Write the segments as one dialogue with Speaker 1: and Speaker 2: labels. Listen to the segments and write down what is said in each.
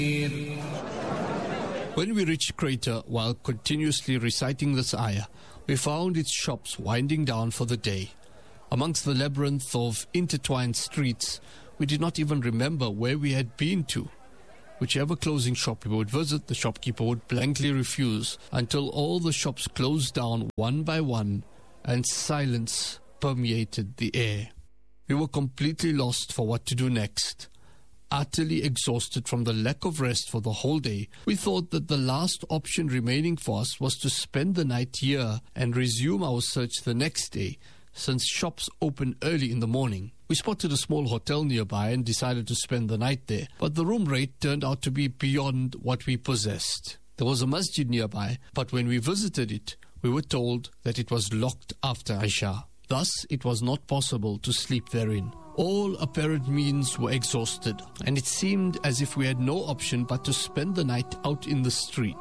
Speaker 1: When we reached Crater, while continuously reciting this ayah, we found its shops winding down for the day. Amongst the labyrinth of intertwined streets, we did not even remember where we had been to. Whichever closing shop we would visit, the shopkeeper would blankly refuse until all the shops closed down one by one and silence permeated the air. We were completely lost for what to do next. Utterly exhausted from the lack of rest for the whole day, we thought that the last option remaining for us was to spend the night here and resume our search the next day, since shops open early in the morning. We spotted a small hotel nearby and decided to spend the night there, but the room rate turned out to be beyond what we possessed. There was a masjid nearby, but when we visited it, we were told that it was locked after Isha. Thus, it was not possible to sleep therein. All apparent means were exhausted, and it seemed as if we had no option but to spend the night out in the street.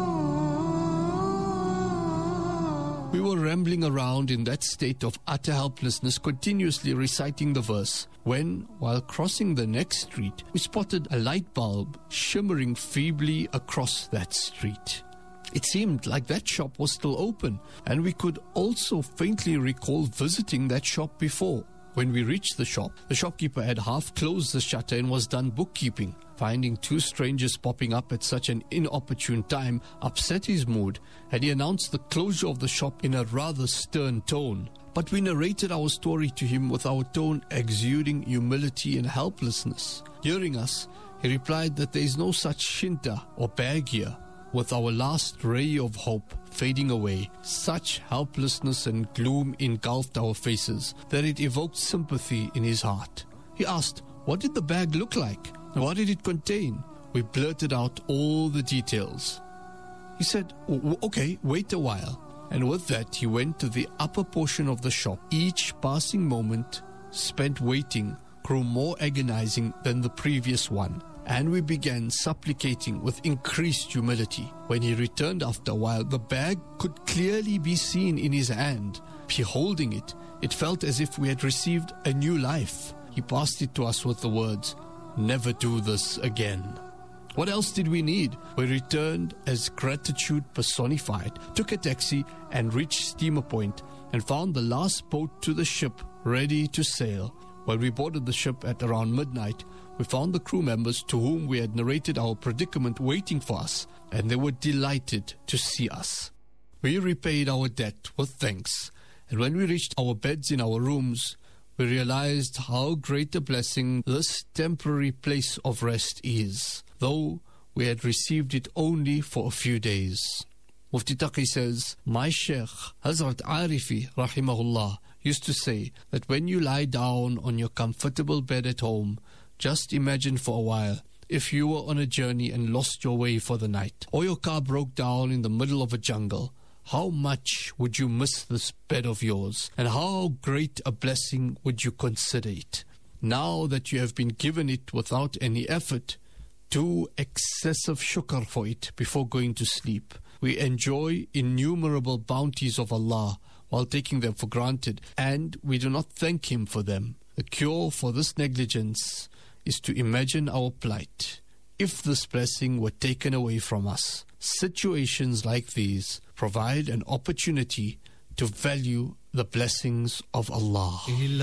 Speaker 1: We were rambling around in that state of utter helplessness, continuously reciting the verse, when, while crossing the next street, we spotted a light bulb shimmering feebly across that street. It seemed like that shop was still open, and we could also faintly recall visiting that shop before. When we reached the shop, the shopkeeper had half closed the shutter and was done bookkeeping. Finding two strangers popping up at such an inopportune time upset his mood, and he announced the closure of the shop in a rather stern tone. But we narrated our story to him with our tone exuding humility and helplessness. Hearing us, he replied that there is no such shinta or bag here. With our last ray of hope fading away, such helplessness and gloom engulfed our faces that it evoked sympathy in his heart. He asked, what did the bag look like? What did it contain? We blurted out all the details. He said, okay, wait a while. And with that, he went to the upper portion of the shop. Each passing moment spent waiting grew more agonizing than the previous one, and we began supplicating with increased humility. When he returned after a while, the bag could clearly be seen in his hand. Beholding it, it felt as if we had received a new life. He passed it to us with the words, "Never do this again." What else did we need? We returned as gratitude personified, took a taxi and reached Steamer Point and found the last boat to the ship ready to sail. When we boarded the ship at around midnight, we found the crew members to whom we had narrated our predicament waiting for us, and they were delighted to see us. We repaid our debt with thanks, and when we reached our beds in our rooms, we realized how great a blessing this temporary place of rest is, though we had received it only for a few days. Mufti Taqi says, my Sheikh, Hazrat Arifi, rahimahullah, used to say that when you lie down on your comfortable bed at home, just imagine for a while if you were on a journey and lost your way for the night, or your car broke down in the middle of a jungle. How much would you miss this bed of yours, and how great a blessing would you consider it? Now that you have been given it without any effort, do excessive shukr for it before going to sleep. We enjoy innumerable bounties of Allah while taking them for granted, and we do not thank Him for them. The cure for this negligence is to imagine our plight. If this blessing were taken away from us, situations like these provide an opportunity to value the blessings of Allah.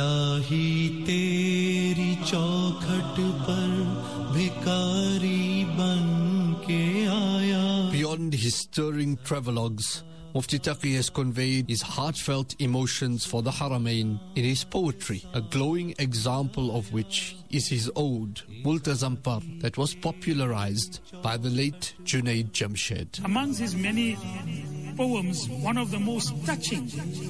Speaker 2: Ilahi teri chaukhat par bhikari ban ke aaya.
Speaker 1: Beyond his stirring travelogues, Mufti Taqi has conveyed his heartfelt emotions for the Haramain in his poetry, a glowing example of which is his ode, Multazam Par, that was popularized by the late Junaid Jamshed.
Speaker 3: Amongst his many poems, one of the most touching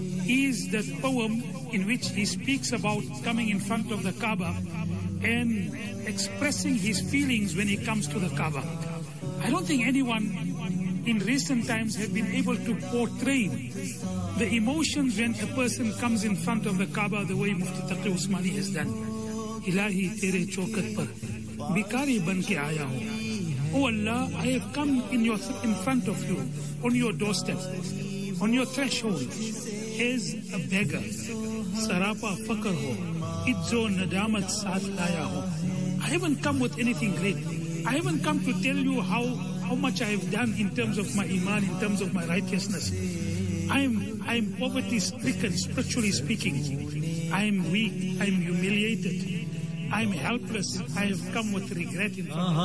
Speaker 3: is the poem in which he speaks about coming in front of the Kaaba and expressing his feelings when he comes to the Kaaba. I don't think anyone in recent times have been able to portray the emotions when a person comes in front of the Kaaba the way Mufti Taqi Usmani has done. Ilahi tere chaukat par bikari ban ke aaya hu. Oh Allah, I have come in front of you, on your doorstep, on your threshold, as a beggar. Sarapa fakar ho, idzo nadamat saath laya ho. I haven't come with anything great. I haven't come to tell you how much I have done in terms of my iman, in terms of my righteousness. I am poverty-stricken, spiritually speaking. I am weak. I am humiliated. I am helpless. I have come with regret in front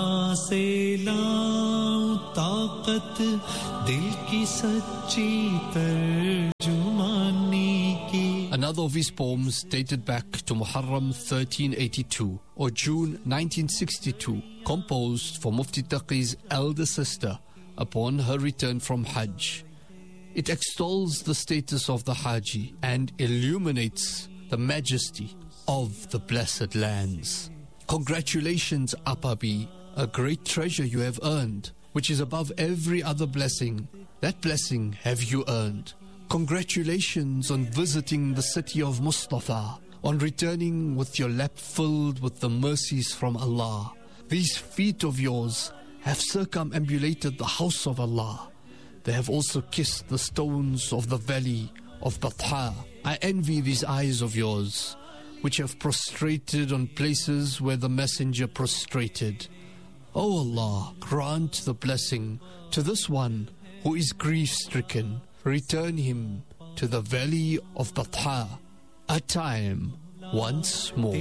Speaker 1: Another of his poems dated back to Muharram 1382 or June 1962, composed for Mufti Taqi's elder sister upon her return from Hajj. It extols the status of the Haji and illuminates the majesty of the blessed lands. Congratulations, Apabi, a great treasure you have earned, which is above every other blessing. That blessing have you earned. Congratulations on visiting the city of Mustafa, on returning with your lap filled with the mercies from Allah. These feet of yours have circumambulated the house of Allah. They have also kissed the stones of the valley of Batha. I envy these eyes of yours, which have prostrated on places where the Messenger prostrated. O Allah, grant the blessing to this one who is grief-stricken. Return him to the valley of Batha, a time once more.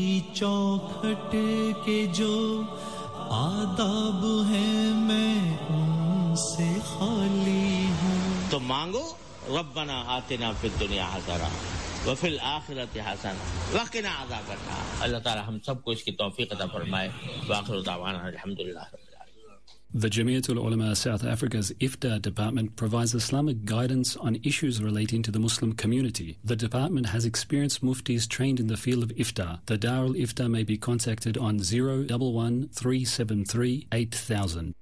Speaker 4: तो मांगो रब्बना आतिना फिद दुनिया हसना व fill आखिरति हसना व क़िना अज़ाबन्नार अल्लाह ताला हम सबको इसकी तौफीक अता फरमाए व आखिरु दावाना अल्हम्दुलिल्लाह।
Speaker 5: The Jamiatul Ulama South Africa's IFTA department provides Islamic guidance on issues relating to the Muslim community. The department has experienced muftis trained in the field of IFTA. The Darul IFTA may be contacted on 011 373 8000.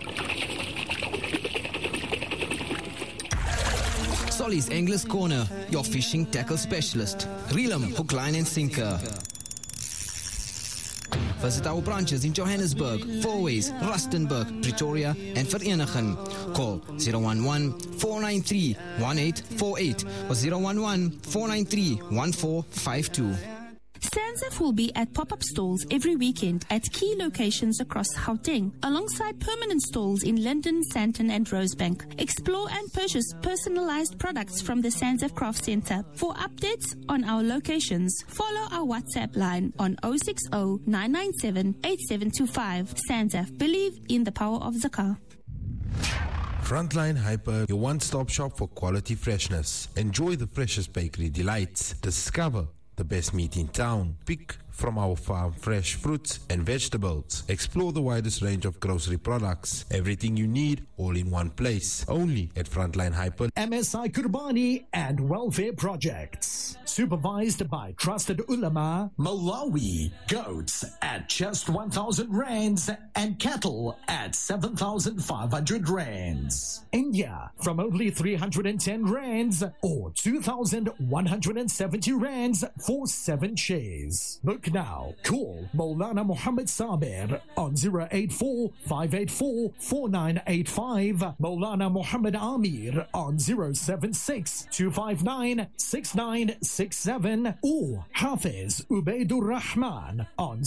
Speaker 6: Solly's Anglers Corner, your fishing tackle specialist. Reel 'em, hook, line and sinker. Visit our branches in Johannesburg, Fourways, Rustenburg, Pretoria and Vereeniging. Call 011-493-1848 or 011-493-1452.
Speaker 7: SANZAF will be at pop-up stalls every weekend at key locations across Gauteng, alongside permanent stalls in Linden, Sandton and Rosebank. Explore and purchase personalized products from the SANZAF Craft Centre. For updates on our locations, follow our WhatsApp line on 060-997-8725. SANZAF, believe in the power of Zakah.
Speaker 8: Frontline Hyper, your one-stop shop for quality freshness. Enjoy the freshest bakery delights. Discover the best meat in town. Pick from our farm fresh fruits and vegetables. Explore the widest range of grocery products. Everything you need, all in one place. Only at Frontline Hyper.
Speaker 9: MSI Kurbani and Welfare Projects. Supervised by trusted ulama. Malawi, goats at just 1,000 rands and cattle at 7,500 rands. India, from only 310 rands or 2,170 rands for 7 shares. Book now. Call Maulana Muhammad Sabir on 084-584-4985. Maulana Muhammad Amir on 076-259-6967 or Hafiz Ubaidur Rahman on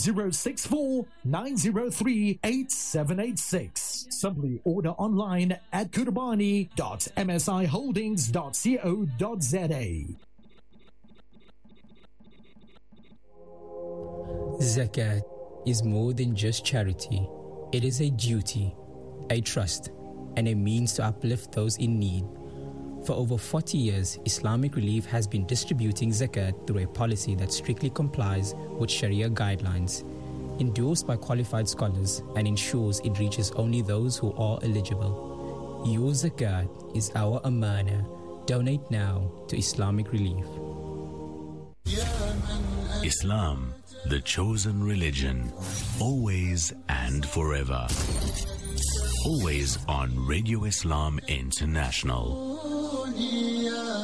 Speaker 9: 064-903-8786. Simply order online at kurbani.msiholdings.co.za.
Speaker 10: Zakat is more than just charity. It is a duty, a trust, and a means to uplift those in need. For over 40 years, Islamic Relief has been distributing zakat through a policy that strictly complies with Sharia guidelines, endorsed by qualified scholars, and ensures it reaches only those who are eligible. Your zakat is our amana. Donate now to Islamic Relief.
Speaker 11: Islam, the chosen religion, always and forever. Always on Radio Islam International.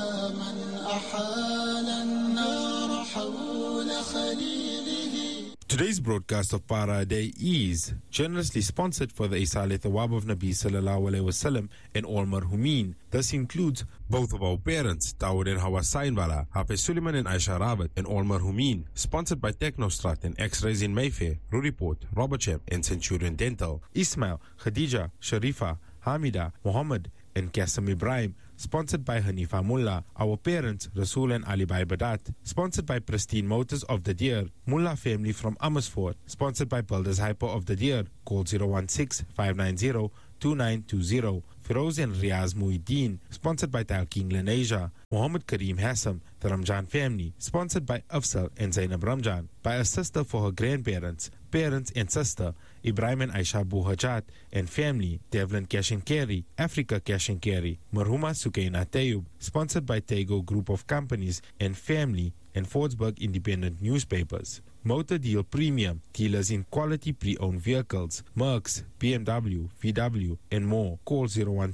Speaker 8: To Today's broadcast of Para Day is generously sponsored for the Isale Thawab of Nabi Sallallahu Alaihi Wasallam and all marhumin. This includes both of our parents, Dawood and Hawa Sainwala, Hafiz Suleiman and Aisha Rabat, and all marhumin. Sponsored by Technostrat and X-Rays in Mayfair, Ruriport, Robertsham and Centurion Dental. Ismail, Khadija, Sharifa, Hamida, Muhammad and Qasim Ibrahim. Sponsored by Hanifa Mullah, our parents, Rasul and Ali Bhai Badat. Sponsored by Pristine Motors of the Deer, Mullah family from Amersfoort. Sponsored by Builders Hyper of the Deer, call 016-590-2920. Firoz and Riaz Muhyiddin. Sponsored by Talking Lenasia. Muhammad Kareem Hassam, the Ramjan family. Sponsored by Afsal and Zainab Ramjan. By a sister for her grandparents, parents and sister, Ibrahim and Aisha Buhajat and family, Devlin Cash and Carry, Africa Cash and Carry, Marhuma Sukaina Tayyub. Sponsored by Tego Group of Companies and family and Fordsburg Independent Newspapers. Motor Deal Premium, dealers in quality pre-owned vehicles, Mercs, BMW, VW and more. Call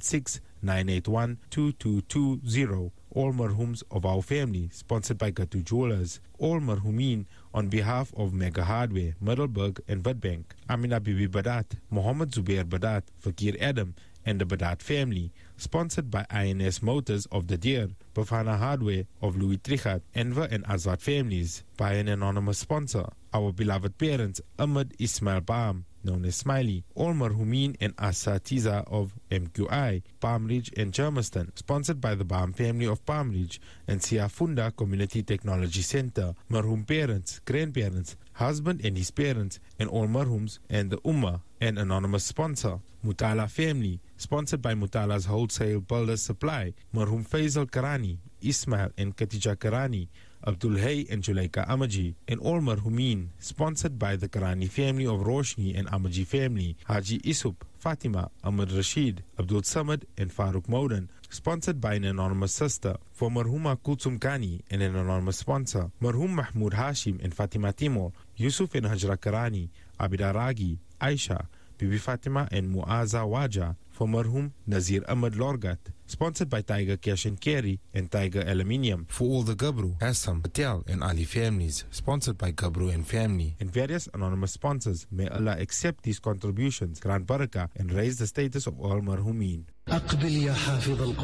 Speaker 8: 016-981-2220. All marhums of our family, sponsored by Gatu Jewelers. All marhumin on behalf of Mega Hardware, Middelburg and Witbank. Amina Bibi Badat, Muhammad Zubair Badat, Fakir Adam and the Badat family. Sponsored by INS Motors of the Deer, Bafana Hardware of Louis Trichat, Enver and Azad families. By an anonymous sponsor, our beloved parents, Ahmed Ismail Baam, known as Smiley, all marhumin and Asatiza of MQI, Palm Ridge and Germiston. Sponsored by the Baam family of Palm Ridge and Siafunda Community Technology Center. Marhum parents, grandparents, husband and his parents, and all marhums and the Ummah. An anonymous sponsor, Mutala family, sponsored by Mutala's Wholesale Builders Supply. Marhum Faisal Karani, Ismail and Katija Karani, Abdul Hay and Julaika Amaji, and all marhumin, sponsored by the Karani family of Roshni and Amaji family, Haji Isup, Fatima, Ahmad Rashid, Abdul Samad and Farooq Maudan. Sponsored by an anonymous sister, for Marhuma Kulsum Kani and an anonymous sponsor, Marhum Mahmoud Hashim and Fatima Timor, Yusuf and Hajra Karani, Abida Ragi, Aisha, Bibi Fatima and Muaza Waja. For Marhum Nazir Ahmad Lorgat. Sponsored by Tiger Cash and Carry and Tiger Aluminium. For all the Gabru, Assam, Patel and Ali families. Sponsored by Gabru and family. And various anonymous sponsors. May Allah accept these contributions, grant barakah and raise the status of all marhumin.
Speaker 9: The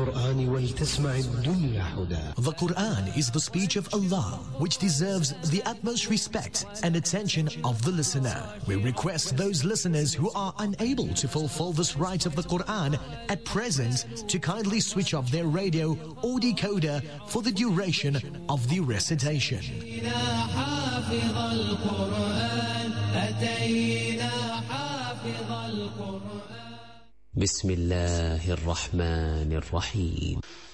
Speaker 9: Quran is the speech of Allah, which deserves the utmost respect and attention of the listener. We request those listeners who are unable to fulfill this right of the Quran at present to kindly switch off their radio or decoder for the duration of the recitation.
Speaker 12: بسم الله الرحمن الرحيم